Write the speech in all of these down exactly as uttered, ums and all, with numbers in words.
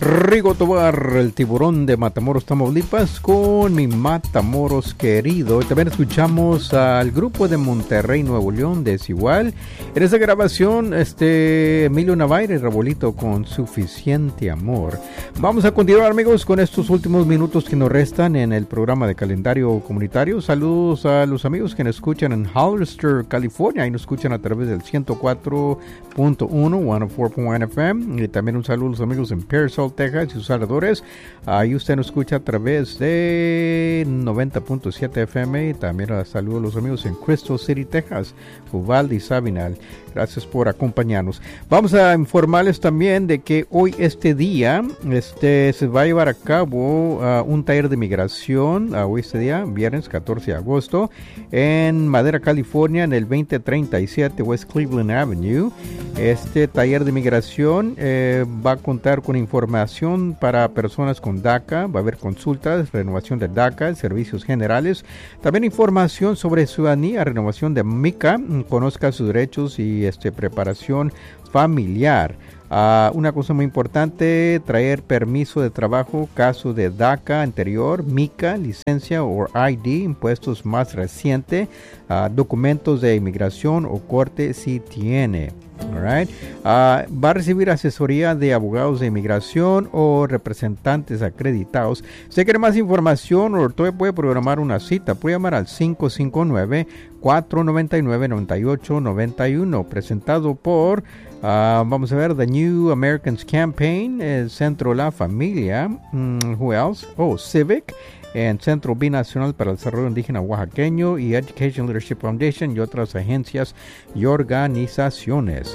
Rigo Tobar, el tiburón de Matamoros, Tamaulipas, con mi Matamoros querido. Y también escuchamos al grupo de Monterrey, Nuevo León, Desigual. En esta grabación, este Emilio Navaire, Rebolito, con Suficiente Amor. Vamos a continuar, amigos, con estos últimos minutos que nos restan en el programa de calendario comunitario. Saludos a los amigos que nos escuchan en Hollister, California, y nos escuchan a través del ciento cuatro punto uno, ciento cuatro punto uno F M. Y también un saludo a los amigos en Pearsall, Texas, y sus alrededores. Ahí usted nos escucha a través de noventa punto siete F M. Y también a saludo a los amigos en Crystal City, Texas, Uvalde y Sabinal. Gracias por acompañarnos. Vamos a informarles también de que hoy, este día, este se va a llevar a cabo uh, un taller de migración, uh, hoy este día, viernes catorce de agosto, en Madera, California, en el veinte treinta y siete West Cleveland Avenue. Este taller de migración eh, va a contar con información para personas con DACA, va a haber consultas, renovación de DACA, servicios generales, también información sobre ciudadanía, renovación de MICA, conozca sus derechos y este, preparación familiar. Uh, una cosa muy importante, traer permiso de trabajo, caso de DACA anterior, MICA, licencia o I D, impuestos más reciente, uh, documentos de inmigración o corte si tiene. Alright. Uh, va a recibir asesoría de abogados de inmigración o representantes acreditados. Si quiere más información o todavía puede programar una cita, puede llamar al cinco cinco nueve, cuatro nueve nueve, nueve ocho nueve uno, presentado por uh, vamos a ver, The New Americans Campaign, el Centro La Familia, mm, who else? Oh, Civic, en Centro Binacional para el Desarrollo Indígena Oaxaqueño y Education Leadership Foundation y otras agencias y organizaciones.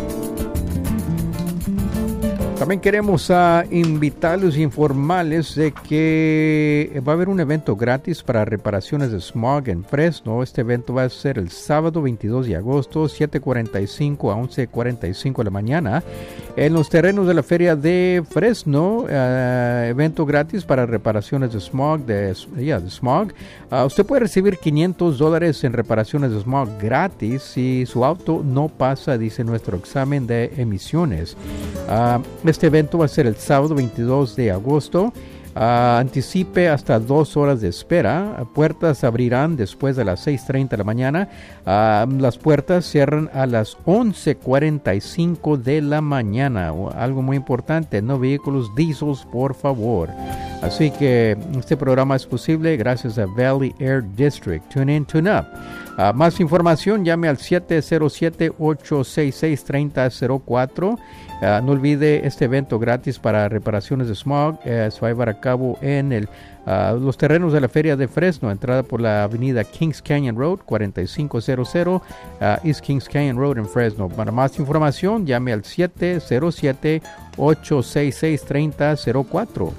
También queremos uh, invitarlos e informarles de que va a haber un evento gratis para reparaciones de smog en Fresno. Este evento va a ser el sábado veintidós de agosto, siete cuarenta y cinco a once cuarenta y cinco de la mañana, en los terrenos de la Feria de Fresno. Uh, evento gratis para reparaciones de smog. De, yeah, de smog. Uh, usted puede recibir quinientos dólares en reparaciones de smog gratis si su auto no pasa, dice nuestro examen de emisiones. Uh, Este evento va a ser el sábado veintidós de agosto. Uh, anticipe hasta dos horas de espera. Puertas abrirán después de las seis treinta de la mañana. Uh, las puertas cierran a las once cuarenta y cinco de la mañana. Uh, algo muy importante, no vehículos diesels, por favor. Así que este programa es posible gracias a Valley Air District. Tune in, tune up. Uh, más información, llame al siete cero siete, ocho seis seis, tres cero cero cuatro. Uh, no olvide este evento gratis para reparaciones de smog. Uh, se va a llevar a cabo en el, uh, los terrenos de la Feria de Fresno, entrada por la avenida Kings Canyon Road, cuarenta y cinco cero cero, uh, East Kings Canyon Road en Fresno. Para más información, llame al siete cero siete, ocho seis seis, tres cero cero cuatro.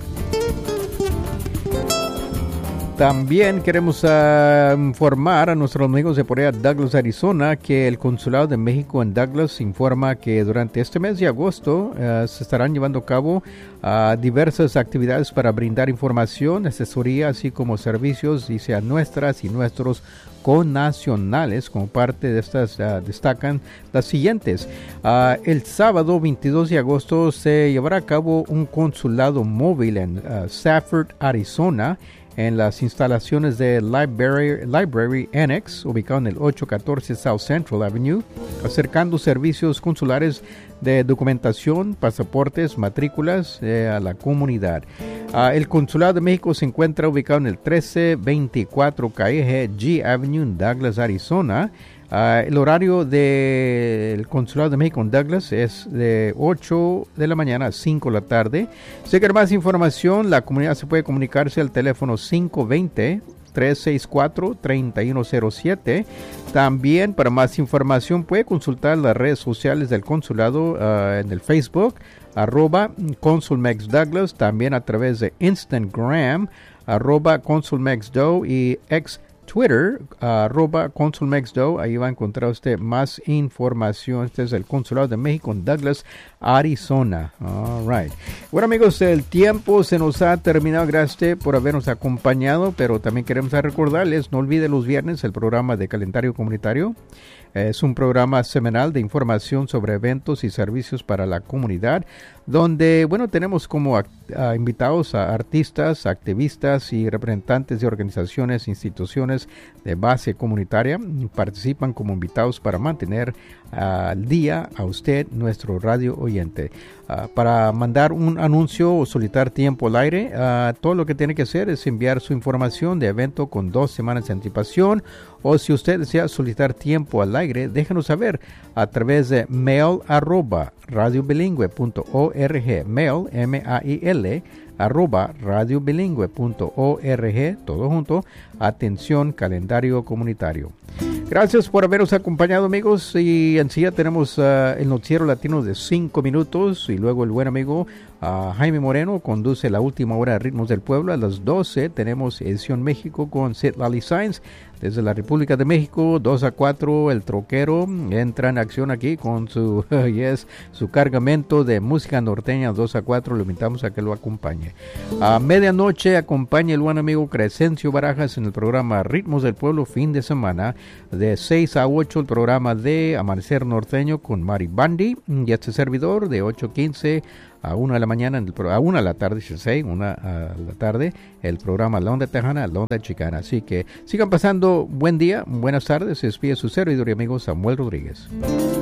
También queremos uh, informar a nuestros amigos de por allá, Douglas, Arizona, que el Consulado de México en Douglas informa que durante este mes de agosto uh, se estarán llevando a cabo uh, diversas actividades para brindar información, asesoría, así como servicios, dice, a nuestras y nuestros connacionales. Como parte de estas uh, destacan las siguientes. Uh, el sábado veintidós de agosto se llevará a cabo un consulado móvil en uh, Safford, Arizona, en las instalaciones de Library, Library Annex, ubicado en el ocho catorce South Central Avenue, acercando servicios consulares de documentación, pasaportes, matrículas eh, a la comunidad. Uh, el Consulado de México se encuentra ubicado en el trece veinticuatro Calle G Avenue en Douglas, Arizona. Uh, el horario del Consulado de México en Douglas es de ocho de la mañana a cinco de la tarde. Si quiere más información, la comunidad se puede comunicarse al teléfono cinco dos cero, tres seis cuatro, tres uno cero siete. También, para más información, puede consultar las redes sociales del consulado uh, en el Facebook, arroba Consulmex Douglas, también a través de Instagram, arroba ConsulMexDo, y ex Twitter, uh, arroba ConsulMexDo. Ahí va a encontrar usted más información. Este es el Consulado de México en Douglas, Arizona. All right. Bueno, amigos, el tiempo se nos ha terminado. Gracias por habernos acompañado, pero también queremos recordarles, no olvide los viernes el programa de calendario comunitario. Es un programa semanal de información sobre eventos y servicios para la comunidad, donde, bueno, tenemos como a, a invitados a artistas, activistas y representantes de organizaciones, instituciones de base comunitaria. Participan como invitados para mantener al día a usted, nuestro radio oyente. Uh, para mandar un anuncio o solicitar tiempo al aire, uh, todo lo que tiene que hacer es enviar su información de evento con dos semanas de anticipación, o si usted desea solicitar tiempo al aire, déjenos saber a través de mail arroba radiobilingüe punto org, mail, M A I L, arroba radiobilingüe punto org, todo junto, atención, calendario comunitario. Gracias por haberos acompañado, amigos, y en sí ya tenemos uh, el noticiero latino de cinco minutos, y luego el buen amigo uh, Jaime Moreno conduce la última hora de Ritmos del Pueblo. A las doce tenemos Edición México con Citlali Sainz desde la República de México. Dos a cuatro el troquero entra en acción aquí con su uh, yes, su cargamento de música norteña. Dos a cuatro lo invitamos a que lo acompañe. A medianoche acompaña el buen amigo Crescencio Barajas en el programa Ritmos del Pueblo fin de semana. De seis a ocho el programa de Amanecer Norteño con Mari Bandi y este servidor de ocho quince a una de la mañana, en el pro, a una de la tarde, seis, una a la tarde, el programa La Onda Tejana, La Onda Chicana. Así que sigan pasando buen día, buenas tardes, se despide su servidor y amigo Samuel Rodríguez.